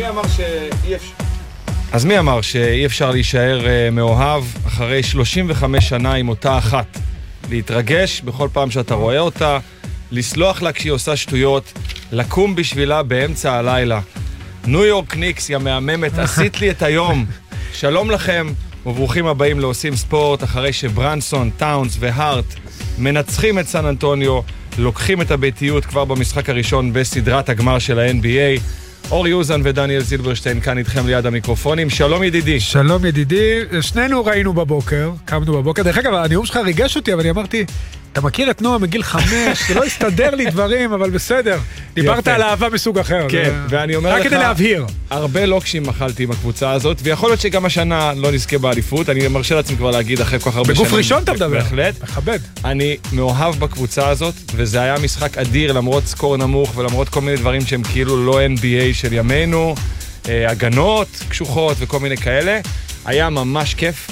מי אמר שאי אפשר להישאר מאוהב אחרי 35 שנה עם אותה אחת? להתרגש בכל פעם שאתה רואה אותה, לסלוח לה כשהיא עושה שטויות, לקום בשבילה באמצע הלילה. ניו יורק ניקס, יא מהממת, עשית לי את היום. שלום לכם וברוכים הבאים לעושים ספורט, אחרי שברנסון, טאונס והארט מנצחים את סן אנטוניו, לוקחים את הביתיות כבר במשחק הראשון בסדרת הגמר של ה-NBA. אור יוזן ודניאל זילברשטיין כאן איתכם ליד המיקרופונים. שלום ידידי. שלום ידידי, שנינו ראינו בבוקר, קמנו בבוקר. דרך אגב, הנאום שלך ריגש אותי, אבל אני אמרתי, אתה מכיר את נועה מגיל 5, זה לא הסתדר לי דברים, אבל בסדר. דיברת על אהבה מסוג אחר. כן, ואני אומר לך, רק כדי להבהיר. הרבה לוקשים מחלתי עם הקבוצה הזאת, ויכול להיות שגם השנה לא נזכה באליפות, אני מרשה לעצמי כבר להגיד אחרי כל כך הרבה שנים. בגוף ראשון אתה מדבר. בהחלט. מכבד. אני מאוהב בקבוצה הזאת, וזה היה משחק אדיר, למרות סקור נמוך, ולמרות כל מיני דברים שהם כאילו לא NBA של ימינו, הגנות, קשוחות וכל מיני כאלה. היה ממש כיף,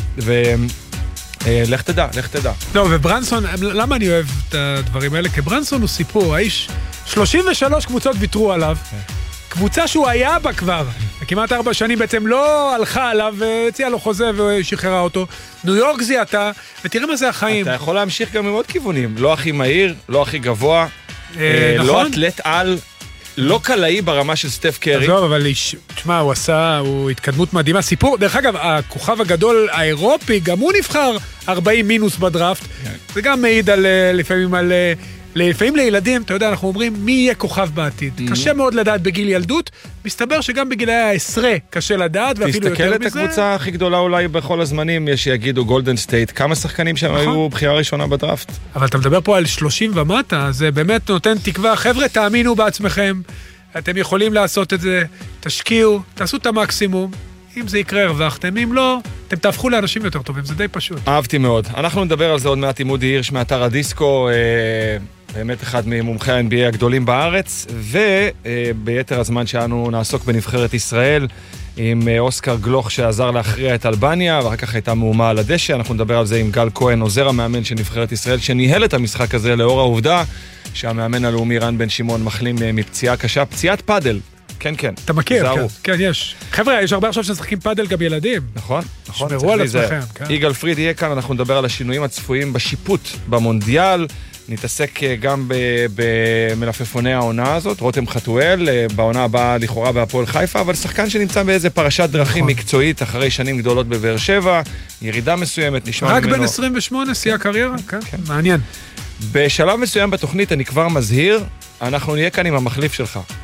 לך תדע. לא, וברנסון, למה אני אוהב את הדברים האלה? כי ברנסון הוא סיפור, האיש 33 קבוצות ויתרו עליו, קבוצה שהוא היה בה כבר, כמעט 4 שנים בעצם לא הלכה עליו, הציעה לו חוזה ושחררה אותו, ניו יורק זיהתה, ותראה מה זה החיים. אתה יכול להמשיך גם עם עוד כיוונים, לא הכי מהיר, לא הכי גבוה, לא אתלט על, לא קלעי ברמה של סטף קרי. עזוב, אבל תשמע, הוא התקדמות מדהימה. סיפור, דרך אגב, הכוכב הגדול האירופי, גם הוא נבחר 40 מינוס בדראפט. זה גם מעיד לפעמים לילדים, אתה יודע, אנחנו אומרים, מי יהיה כוכב בעתיד? קשה מאוד לדעת בגיל ילדות, מסתבר שגם בגילי העשרה קשה לדעת, ואפילו יותר מזה. תסתכל את הקבוצה הכי גדולה אולי בכל הזמנים, יש שיגידו גולדן סטייט, כמה שחקנים שם היו בחירה ראשונה בדראפט. אבל אתה מדבר פה על 30 ומטה, זה באמת נותן תקווה. חבר'ה, תאמינו בעצמכם, אתם יכולים לעשות את זה, תשקיעו, תעשו את המקסימום. אם זה יקרה, הרווחתם, אם לא, אתם תהפכו לאנשים יותר טובים, זה די פשוט. אהבתי מאוד. אנחנו נדבר על זה עוד מעט עם אודי הירש מאתר הדיסקו, באמת אחד ממומחי ה-NBA הגדולים בארץ, וביתר הזמן שאנו נעסוק בנבחרת ישראל, עם אוסקר גלוך שעזר להכריע את אלבניה, ואחר כך הייתה מהומה על הדשא. אנחנו נדבר על זה עם גל כהן, עוזר המאמן של נבחרת ישראל, שניהל את המשחק הזה לאור העובדה, שהמאמן הלאומי רן בן שמעון מחלים מפציעה קשה, פציעת פאדל. כן. אתה מכיר, כן, יש. חבר'ה, יש הרבה עכשיו שמשחקים פאדל גם ילדים. נכון. שמרו על עצמכם. יגאל פריד יהיה כאן, אנחנו נדבר על השינויים הצפויים בשיפוט במונדיאל, נתעסק גם במלפפוני העונה הזאת, רותם חתואל, בעונה הבאה לכאורה בהפועל חיפה, אבל שחקן שנמצא באיזה פרשת דרכים מקצועית, אחרי שנים גדולות בבאר שבע, ירידה מסוימת, נשמע ממנו. רק בין 28, שיא הקריירה, כן, מעניין. בשלב מסוים בתוכנית, אני כבר מזהיר, אנחנו נהיה כאן עם המחליף שלך.